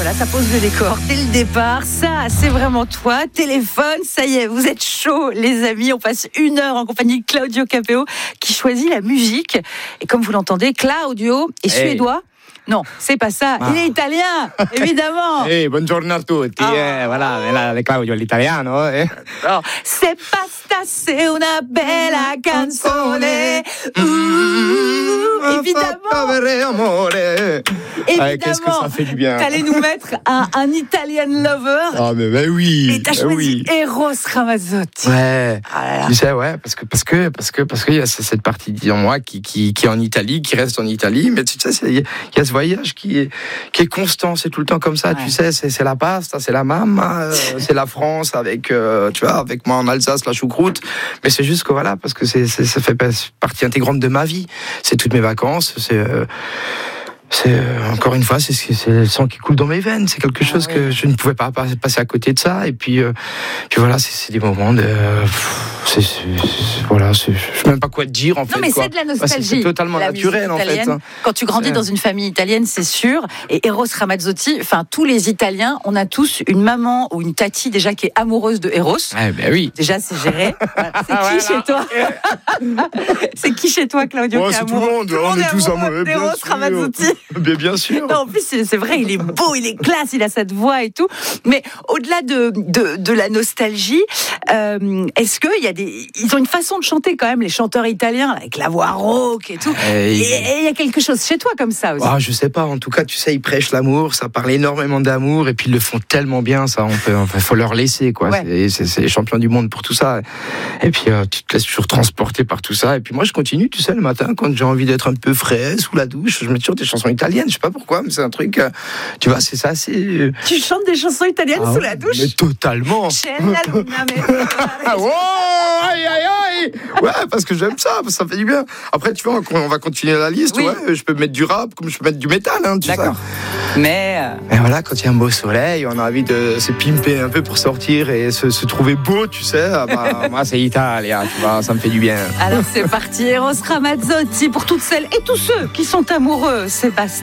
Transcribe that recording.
voilà, ça pose le décor dès le départ. Ça, c'est vraiment toi. Téléphone, ça y est, vous êtes chaud, les amis. On passe 1 heure en compagnie de Claudio Capéo qui choisit la musique. Et comme vous l'entendez, Claudio est suédois. Non, c'est pas ça. Il est italien, évidemment. Buongiorno a tutti. Voilà, Claudio è l'italiano. Alors, c'est pasta, c'est una bella canzone. Évidemment. Évidemment. Qu'est-ce que ça fait du bien. T'allais nous mettre un Italian lover. Ah, mais oui. Et t'as choisi Eros Ramazzotti. Ouais. Ah là là. Tu sais, ouais, parce que il y a cette partie en moi qui est en Italie, qui reste en Italie. Mais tu sais, il y a ce voyage qui est constant. C'est tout le temps comme ça. Ouais. Tu sais, c'est la pasta, c'est la mamma, c'est la France avec, tu vois, avec moi en Alsace, la choucroute. Mais c'est juste que voilà, parce que ça fait partie intégrante de ma vie. C'est toutes mes vacances. C'est encore une fois, c'est le sang qui coule dans mes veines. C'est quelque chose que je ne pouvais pas passer à côté de ça. Et puis voilà, c'est des moments de. Voilà, je ne sais même pas quoi te dire en fait. Non, mais c'est de la nostalgie. C'est totalement naturel en fait. Quand tu grandis dans une famille italienne, c'est sûr. Et Eros Ramazzotti, enfin tous les Italiens, on a tous une maman ou une tati déjà qui est amoureuse de Eros. Ben oui. Déjà, c'est géré. C'est qui chez toi? C'est qui chez toi, Claudio? C'est tout le monde. On est tous amoureux d'Eros Ramazzotti. Bien sûr. Non, en plus, c'est vrai, il est beau, il est classe, il a cette voix et tout. Mais au-delà de la nostalgie, est-ce qu'il y a ils ont une façon de chanter quand même, les chanteurs italiens, avec la voix rauque et tout. Et il y a quelque chose chez toi comme ça aussi. Je sais pas. En tout cas, tu sais, ils prêchent l'amour. Ça parle énormément d'amour et puis ils le font tellement bien. Ça, faut leur laisser quoi. Ouais. C'est les champions du monde pour tout ça. Et puis tu te laisses toujours transporter par tout ça. Et puis moi, je continue. Tu sais, le matin, quand j'ai envie d'être un peu frais sous la douche, je mets toujours des chansons italiennes. Je sais pas pourquoi, mais c'est un truc. Tu vois, c'est ça. Tu chantes des chansons italiennes sous la douche? Mais totalement. Aïe, aïe, aïe. Ouais, parce que j'aime ça fait du bien. Après, tu vois, on va continuer la liste. Oui. Ouais, je peux mettre du rap comme je peux mettre du métal. D'accord. Mais voilà, quand il y a un beau soleil, on a envie de se pimper un peu pour sortir et se trouver beau, tu sais. Moi, c'est Italia, tu vois, ça me fait du bien. Alors, c'est parti. Eros Ramazzotti pour toutes celles et tous ceux qui sont amoureux. C'est Basta.